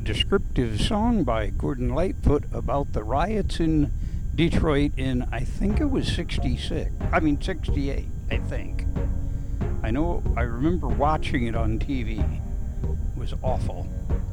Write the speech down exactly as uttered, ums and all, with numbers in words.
descriptive song by Gordon Lightfoot about the riots in Detroit in, I think it was sixty-six. I mean, sixty-eight, I think. I know, I remember watching it on T V. It was awful.